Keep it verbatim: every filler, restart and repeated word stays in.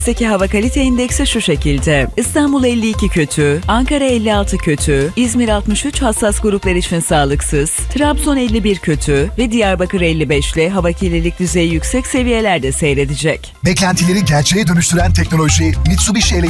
Seki hava kalite indeksi şu şekilde: İstanbul elli iki kötü, Ankara elli altı kötü, İzmir altmış üç hassas gruplar için sağlıksız, Trabzon elli bir kötü ve Diyarbakır elli beş ile hava kirlilik düzeyi yüksek seviyelerde seyredecek. Beklentileri gerçeğe dönüştüren teknoloji Mitsubishi